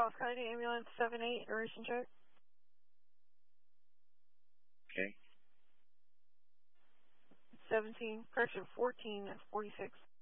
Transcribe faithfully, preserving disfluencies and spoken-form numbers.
Dallas County Ambulance seven eight, duration check. Okay. seventeen, correction, fourteen forty-six.